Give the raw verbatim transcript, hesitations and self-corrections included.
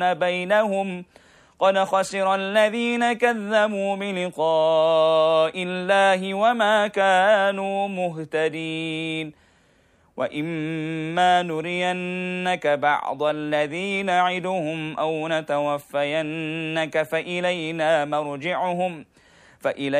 بينهم قد خسر الذين كذبوا بلقاء الله وما كانوا مهتدين وإما نرينك بعض الذي نعدهم أو نتوفينك فإلينا مرجعهم فإلينا